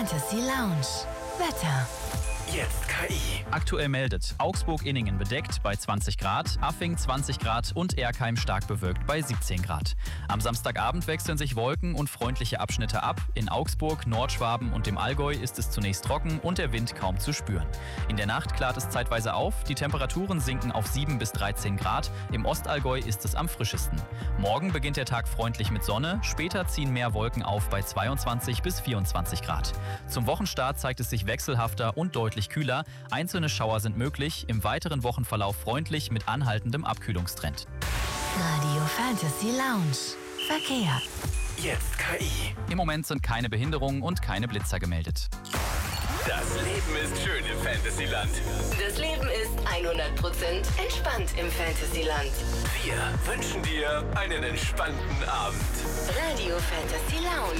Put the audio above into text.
Fantasy Lounge. Wetter. Jetzt KI. Aktuell meldet Augsburg-Inningen bedeckt bei 20 Grad, Affing 20 Grad und Erkheim stark bewölkt bei 17 Grad. Am Samstagabend wechseln sich Wolken und freundliche Abschnitte ab. In Augsburg, Nordschwaben und dem Allgäu ist es zunächst trocken und der Wind kaum zu spüren. In der Nacht klart es zeitweise auf, die Temperaturen sinken auf 7 bis 13 Grad. Im Ostallgäu ist es am frischesten. Morgen beginnt der Tag freundlich mit Sonne, später ziehen mehr Wolken auf bei 22 bis 24 Grad. Zum Wochenstart zeigt es sich wechselhafter und deutlich kühler. Einzelne Schauer sind möglich, im weiteren Wochenverlauf freundlich mit anhaltendem Abkühlungstrend. Radio Fantasy Lounge. Verkehr. Jetzt KI. Im Moment sind keine Behinderungen und keine Blitzer gemeldet. Das Leben ist schön im Fantasyland. Das Leben ist 100% entspannt im Fantasyland. Wir wünschen dir einen entspannten Abend. Radio Fantasy Lounge.